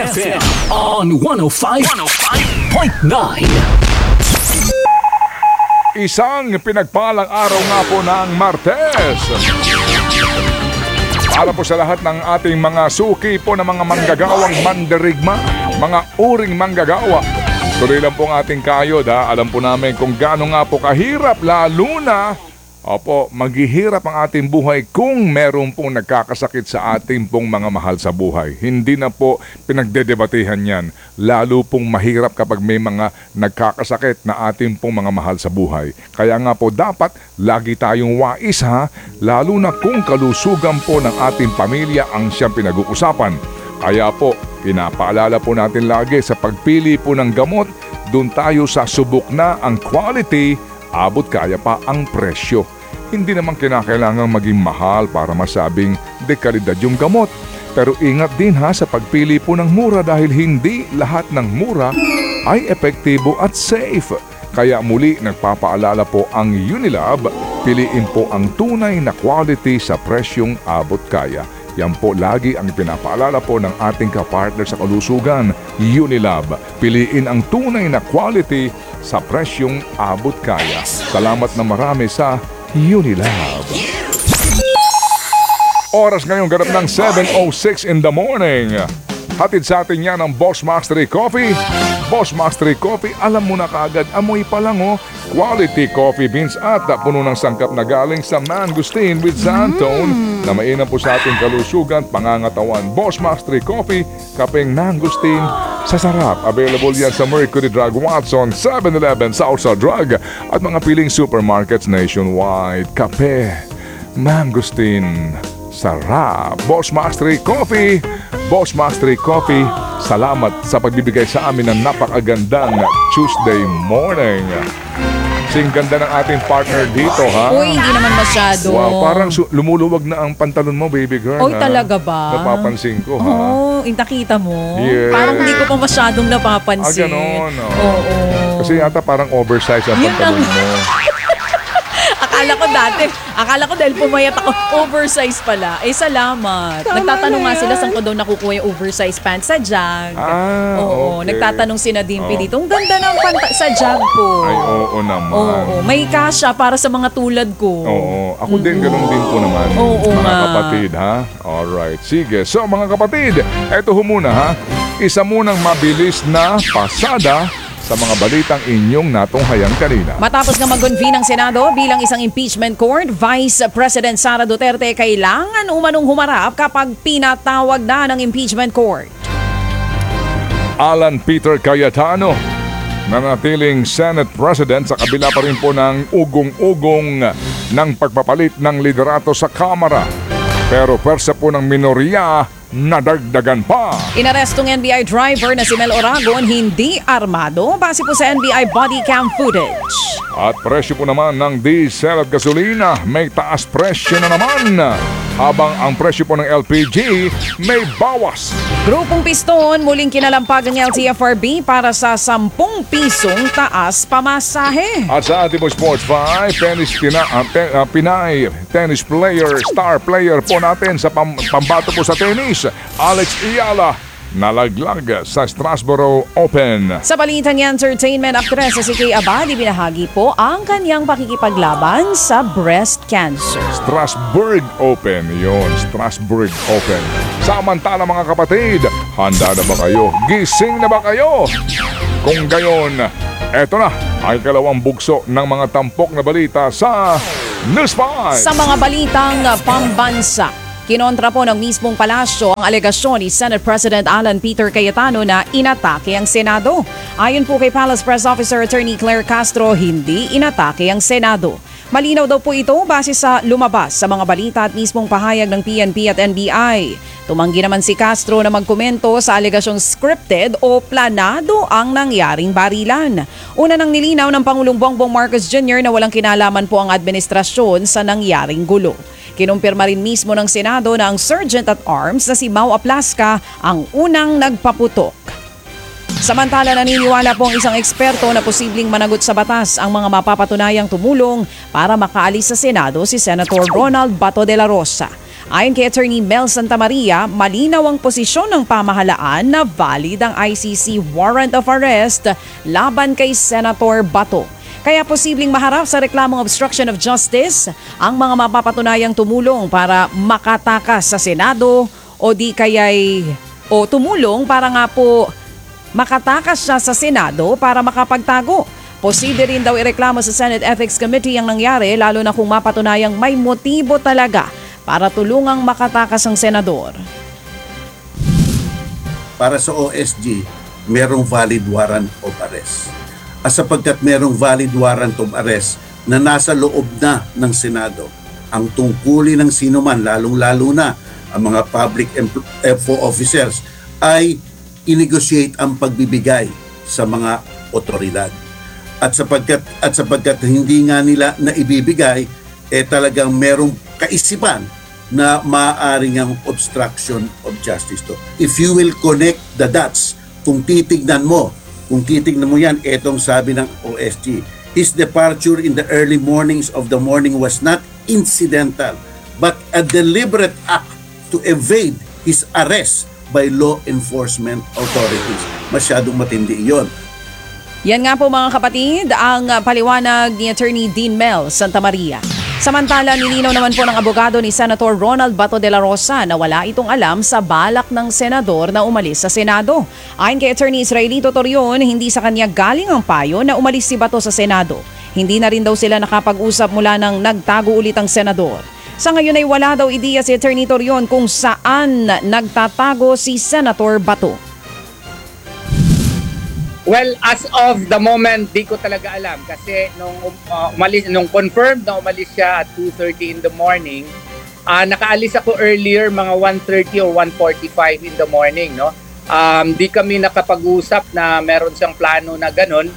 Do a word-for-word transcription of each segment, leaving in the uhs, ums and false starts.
F M on one oh five point nine. Isang pinagpalang araw nga po ng Martes. Para po sa lahat ng ating mga suki po ng mga manggagawang mandirigma, mga uring manggagawa. Tuloy lang po ang ating kayod ha. Alam po namin kung gaano nga po kahirap, lalo na opo, maghihirap ang ating buhay kung meron pong nagkakasakit sa ating pong mga mahal sa buhay. Hindi na po pinagdedebatehan yan. Lalo pong mahirap kapag may mga nagkakasakit na ating pong mga mahal sa buhay. Kaya nga po dapat lagi tayong wais ha, lalo na kung kalusugan po ng ating pamilya ang siyang pinag-uusapan. Kaya po, pinapaalala po natin lagi sa pagpili po ng gamot, dun tayo sa subok na ang quality, abot kaya pa ang presyo. Hindi naman kinakailangang maging mahal para masabing de kalidad yung gamot. Pero ingat din ha sa pagpili po ng mura dahil hindi lahat ng mura ay epektibo at safe. Kaya muli nagpapaalala po ang Unilab, piliin po ang tunay na quality sa presyong abot kaya. Yan po lagi ang pinapaalala po ng ating kapartner sa kalusugan, Unilab. Piliin ang tunay na quality sa presyong abot kaya. Salamat na marami sa Unilab. Oras ngayong ganap ng seven oh six in the morning. Hatid sa atin yan ang Boss Mastery Coffee. Boss Mastery Coffee, alam mo na kaagad, amoy pa lang oh. Quality coffee beans at puno ng sangkap na galing sa Mangosteen with Xantone mm. na mainam po sa ating kalusugan, pangangatawan. Boss Mastery Coffee, kapeng Mangosteen sa sarap. Available yan sa Mercury Drug, Watson, seven eleven, Southside Drug at mga piling supermarkets nationwide. Kape, Mangosteen, sarap. Boss Mastery Coffee, Boss Mastery Coffee, salamat sa pagbibigay sa amin ng napakagandang Tuesday morning. Sing ganda ng ating partner dito, ha? Uy, hindi naman masyado. Wow, parang su- lumuluwag na ang pantalon mo, baby girl. Uy, ha? talaga ba? Napapansin ko, ha? Oo, oh, nakita mo. Yes. Parang hindi ko pa masyadong napapansin. Ah, ganon, oh. Oo. Kasi yata parang oversized ang Yun pantalon ang- mo. Akala ko dati, akala ko dahil pumayat ako, oversized pala. Eh, salamat. Tama Nagtatanong na nga sila yan. saan ko daw nakukuha yung oversized pants sa jag. Ah, Oo, okay. nagtatanong si Nadine P Oh. dito. Ang ganda ng panta sa jag ko. Ay, oo naman. Oo, may kasya para sa mga tulad ko. Oo, ako din, ganun din po naman. Oo mga nga. kapatid, ha? Alright, sige. So, mga kapatid, eto ho muna, ha? Isa munang mabilis na pasada sa mga balitang inyong natunghayang kanina. Matapos nga mag-convene ng Senado bilang isang impeachment court, Vice President Sara Duterte kailangan umanong humarap kapag pinatawag na ng impeachment court. Alan Peter Cayetano, nanatiling Senate President sa kabila pa rin po ng ugong-ugong ng pagpapalit ng liderato sa Kamara. Pero persa po ng minorya, nadagdagan pa. Inarestong N B I driver na si Mel Oragon hindi armado base po sa N B I body cam footage. At presyo po naman ng diesel at gasolina may taas presyo na naman. Habang ang presyo po ng L P G may bawas. Grupong Piston muling kinalampag ang L T F R B para sa sampung pisong taas pamasahe. At sa ating po Sports five, tennis pina, uh, te, uh, Pinay tennis player, star player po natin sa pam, pambato po sa tennis, Alex Iyala, nalaglag sa Strasbourg Open. Sa balitang entertainment, actress si Kay Abad ibinahagi po ang kanyang pakikipaglaban sa breast cancer. Strasbourg Open, yon Strasbourg Open. Samantala mga kapatid, handa na ba kayo? Gising na ba kayo? Kung gayon, eto na ang ikalawang bugso ng mga tampok na balita sa News five. Sa mga balitang pambansa, kinontra po ng mismong palasyo ang alegasyon ni Senate President Alan Peter Cayetano na inatake ang Senado. Ayon po kay Palace Press Officer Attorney Claire Castro, hindi inatake ang Senado. Malinaw daw po ito base sa lumabas sa mga balita at mismong pahayag ng P N P at N B I. Tumanggi naman si Castro na magkomento sa alegasyong scripted o planado ang nangyaring barilan. Una nang nilinaw ng Pangulong Bongbong Marcos Junior na walang kinalaman po ang administrasyon sa nangyaring gulo. Kinumpirma rin mismo ng Senado na ang Sergeant at Arms na si Mau Aplasca ang unang nagpaputok. Samantala, naniniwala po ang isang eksperto na posibleng managot sa batas ang mga mapapatunayang tumulong para makaalis sa Senado si Senator Ronald Bato de la Rosa. Ayon kay Attorney Mel Santamaria, malinaw ang posisyon ng pamahalaan na valid ang I C C warrant of arrest laban kay Senator Bato. Kaya posibleng maharap sa reklamong obstruction of justice ang mga mapapatunayang tumulong para makatakas sa Senado o di kaya'y o tumulong para nga po makatakas siya sa Senado para makapagtago. Posible rin daw ireklamo sa Senate Ethics Committee ang nangyari lalo na kung mapatunayang may motibo talaga para tulungang makatakas ang senador. Para sa O S G, merong valid warrant of arrest. At sapagkat merong valid warrant of arrest na nasa loob na ng Senado, ang tungkulin ng sinuman, lalong-lalo na ang mga public F O officers, ay i-negotiate ang pagbibigay sa mga otoridad. At sapagkat, at sapagkat hindi nga nila na ibibigay, eh talagang merong kaisipan na maaaring ang obstruction of justice to. If you will connect the dots, kung titignan mo, kung titignan mo yan, etong sabi ng O S G, his departure in the early mornings of the morning was not incidental, but a deliberate act to evade his arrest by law enforcement authorities. Masyadong matindi iyon. Yan nga po mga kapatid, ang paliwanag ni Attorney Dean Mel Santamaria. Samantala, nilinaw naman po ng abogado ni Senator Ronald Bato de la Rosa na wala itong alam sa balak ng senador na umalis sa Senado. Ayon kay Attorney Israelito Torion, hindi sa kanya galing ang payo na umalis si Bato sa Senado. Hindi na rin daw sila nakapag-usap mula nang nagtago ulit ang senador. Sa ngayon ay wala daw ideya si Attorney Torion kung saan nagtatago si Senator Bato. Well, as of the moment, di ko talaga alam kasi nung uh, umalis, nung confirmed na umalis siya at two thirty in the morning, uh, nakaalis ako earlier mga one thirty or one forty-five in the morning, no? Um, di kami nakapag-usap na meron siyang plano na ganun.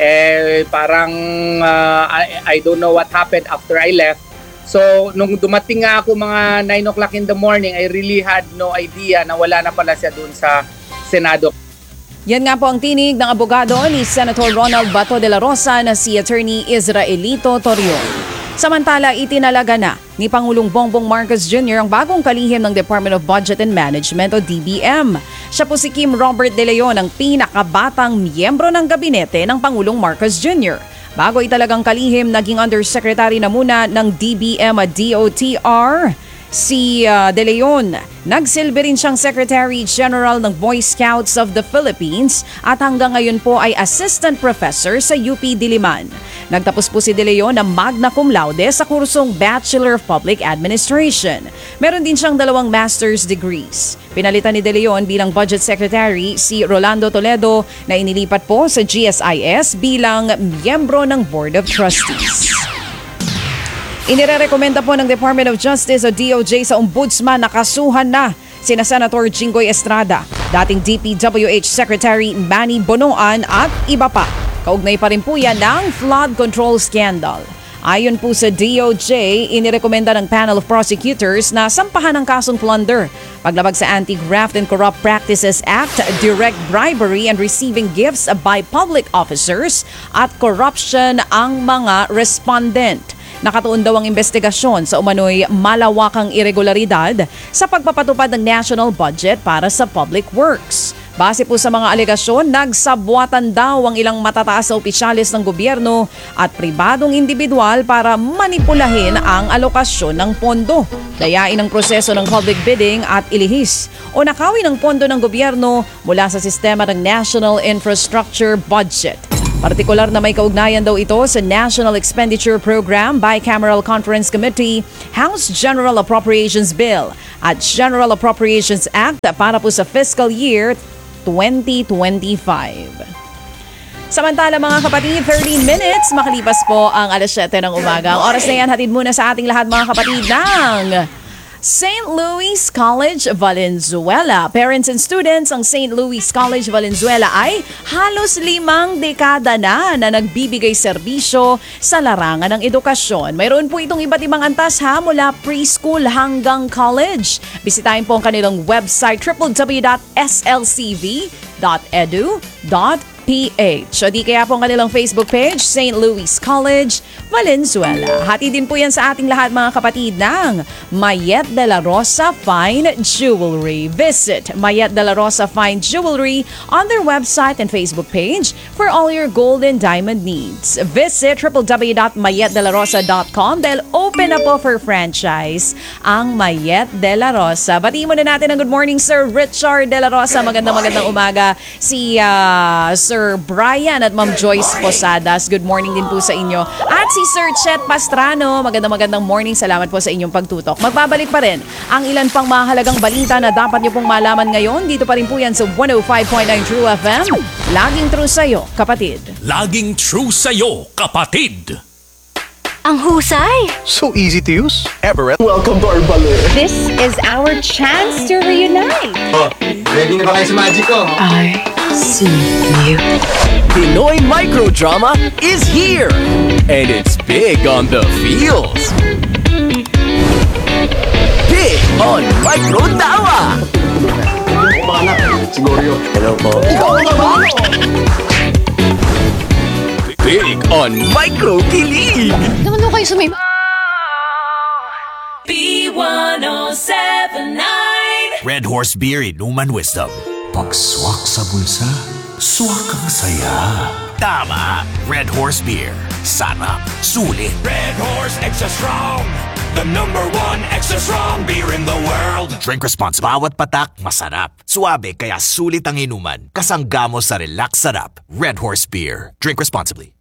Eh, parang uh, I, I don't know what happened after I left. So, nung dumating nga ako mga nine o'clock in the morning, I really had no idea na wala na pala siya dun sa Senado. Yan nga po ang tinig ng abogado ni Senator Ronald Bato de la Rosa na si Attorney Israelito Torion. Samantala, itinalaga na ni Pangulong Bongbong Marcos Junior ang bagong kalihim ng Department of Budget and Management o D B M. Siya po si Kim Robert De Leon, ang pinakabatang miyembro ng gabinete ng Pangulong Marcos Junior Bago italagang kalihim, naging Undersecretary na muna ng D B M at D O T R si uh, De Leon. Nagsilbi rin siyang Secretary General ng Boy Scouts of the Philippines at hanggang ngayon po ay Assistant Professor sa U P Diliman. Nagtapos po si De Leon ng magna cum laude sa kursong Bachelor of Public Administration. Meron din siyang dalawang master's degrees. Pinalitan ni De Leon bilang Budget Secretary si Rolando Toledo na inilipat po sa G S I S bilang miyembro ng Board of Trustees. Inirerekomenda po ng Department of Justice o D O J sa Ombudsman na kasuhan na sina Senator Jinggoy Estrada, dating D P W H Secretary Manny Bonoan at iba pa. Kaugnay pa rin po yan ng flood control scandal. Ayon po sa D O J, inirekomenda ng panel of prosecutors na sampahan ng kasong plunder, paglabag sa Anti-Graft and Corrupt Practices Act, direct bribery and receiving gifts by public officers at corruption ang mga respondent. Nakatuon daw ang investigasyon sa umano'y malawakang irregularidad sa pagpapatupad ng national budget para sa public works. Base po sa mga alegasyon, nagsabwatan daw ang ilang matataas na opisyalis ng gobyerno at pribadong individual para manipulahin ang alokasyon ng pondo, dayain ang proseso ng public bidding at ilihis o nakawin ang pondo ng gobyerno mula sa sistema ng National Infrastructure Budget. Partikular na may kaugnayan daw ito sa National Expenditure Program, Bicameral Conference Committee, House General Appropriations Bill at General Appropriations Act para po sa fiscal year twenty twenty-five. Samantala mga kapatid, thirteen minutes makalipas po ang alas siyete ng umaga. Ang oras na yan, hatid muna sa ating lahat mga kapatid ng Saint Louis College Valenzuela. Parents and students, ang Saint Louis College Valenzuela ay halos limang dekada na na nagbibigay serbisyo sa larangan ng edukasyon. Mayroon po itong iba't ibang antas ha, mula preschool hanggang college. Bisitahin po ang kanilang website w w w dot s l c v dot e d u dot p h. O di kaya po ang kanilang Facebook page, Saint Louis College Valenzuela. Hati din po yan sa ating lahat mga kapatid ng Mayet de la Rosa Fine Jewelry. Visit Mayet de la Rosa Fine Jewelry on their website and Facebook page for all your gold and diamond needs. Visit w w w dot mayet de la rosa dot com dahil open na po for franchise ang Mayet de la Rosa. Batiin muna natin ang good morning Sir Richard de la Rosa. Magandang magandang umaga. Si uh, Sir Brian at Ma'am Joyce Posadas. Good morning din po sa inyo. At si Sir Chet Pastrano. Magandang magandang morning. Salamat po sa inyong pagtutok. Magbabalik pa rin ang ilan pang mahalagang balita na dapat niyo pong malaman ngayon. Dito pa rin po yan sa one oh five point nine True F M. Laging true sa'yo, kapatid. Laging true sa'yo, kapatid. Ang husay! So easy to use. Everett. Welcome to our ballet. This is our chance to reunite. Oh, ready na ba kayo sa magic ko? I see you. Pinoy microdrama is here, and it's big on the feels. Big on Microtawa. Siguro yun. Hello po. Big on Microkilig. Naman daw kayo sumima. B one oh seven nine Red Horse Beer Inuman Wisdom. Pagswak sa bulsa, swak ang saya. Tama. Red Horse Beer. Sarap. Sulit. Red Horse Extra Strong, the number one extra strong beer in the world. Drink responsibly. Bawat patak, masarap. Suabe, kaya sulit ang inuman. Kasangga mo sa relax sarap. Red Horse Beer. Drink responsibly.